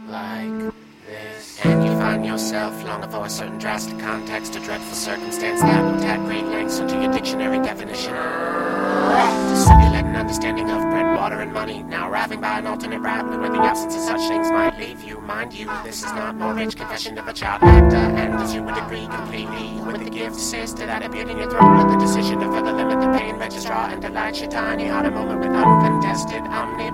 like this. And you find yourself longing for a certain drastic context, a dreadful circumstance that would add great lengths into your dictionary definition. To simulate an understanding of bread, water, and money, now arriving by an alternate route where the absence of such things might leave you. Mind you, this is not Mortgage Confession of a Child Actor, and as you would agree completely with the gift sister that appeared in your throat with the decision to further limit the pain registrar and delight your tiny heart a moment with uncontested omnipresence.